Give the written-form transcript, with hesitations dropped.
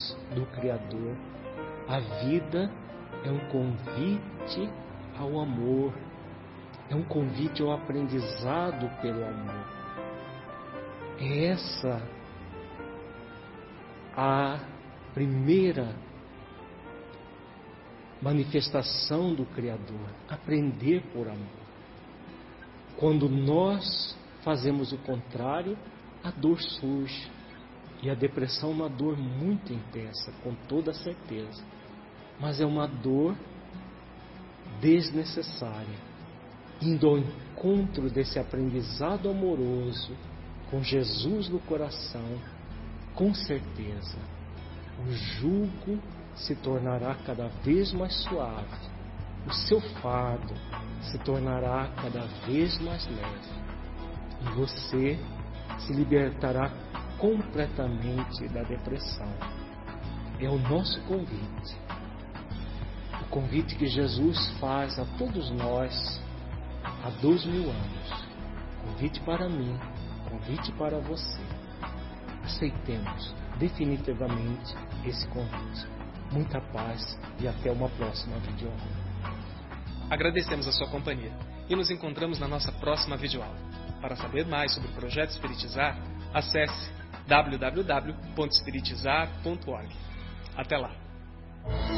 mãos do Criador. A vida é um convite ao amor, é um convite ao aprendizado pelo amor. É essa a primeira manifestação do Criador, aprender por amor. Quando nós fazemos o contrário, a dor surge. E a depressão é uma dor muito intensa, com toda certeza. Mas é uma dor desnecessária. Indo ao encontro desse aprendizado amoroso, com Jesus no coração, com certeza, o jugo se tornará cada vez mais suave. O seu fardo se tornará cada vez mais leve. E você se libertará completamente da depressão. É o nosso convite. O convite que Jesus faz a todos nós há 2000 anos. Convite para mim, convite para você. Aceitemos definitivamente esse convite. Muita paz e até uma próxima videoaula. Agradecemos a sua companhia e nos encontramos na nossa próxima videoaula. Para saber mais sobre o Projeto Espiritizar, acesse www.espiritizar.org. Até lá!